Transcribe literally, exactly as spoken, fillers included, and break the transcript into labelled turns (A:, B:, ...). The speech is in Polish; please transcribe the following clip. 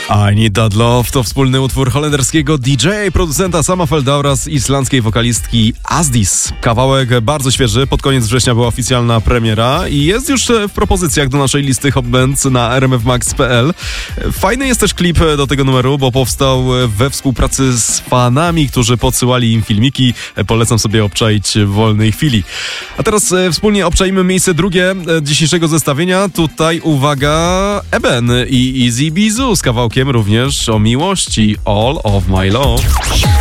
A: I Need That Love to wspólny utwór holenderskiego D J, producenta Sama Felda oraz islandzkiej wokalistki Asdis. Kawałek bardzo świeży, pod koniec września była oficjalna premiera i jest już w propozycjach do naszej listy Hot Bands na r m f max kropka p l. Fajny jest też klip do tego numeru, bo powstał we współpracy z fanami, którzy podsyłali im filmiki. Polecam sobie obczaić w wolnej chwili. A teraz wspólnie obczajmy miejsce drugie dzisiejszego zestawienia. Tutaj uwaga, Eben i Easy Bizu z kawałkiem również o miłości All of My Love.